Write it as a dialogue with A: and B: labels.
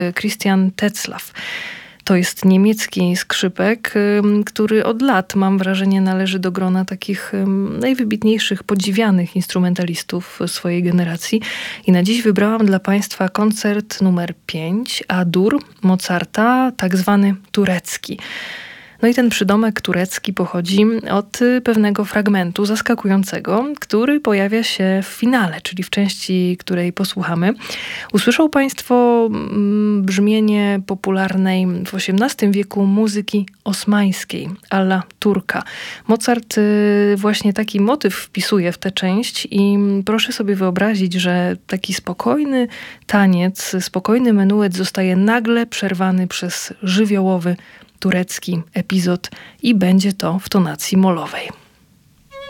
A: Christian Tetzlaff. To jest niemiecki skrzypek, który od lat, mam wrażenie, należy do grona takich najwybitniejszych, podziwianych instrumentalistów swojej generacji. I na dziś wybrałam dla Państwa koncert numer 5, A-dur Mozarta, tak zwany turecki. No i ten przydomek turecki pochodzi od pewnego fragmentu zaskakującego, który pojawia się w finale, czyli w części, której posłuchamy. Usłyszą Państwo brzmienie popularnej w XVIII wieku muzyki osmańskiej, alla turka. Mozart właśnie taki motyw wpisuje w tę część i proszę sobie wyobrazić, że taki spokojny taniec, spokojny menuet zostaje nagle przerwany przez żywiołowy turecki epizod i będzie to w tonacji molowej.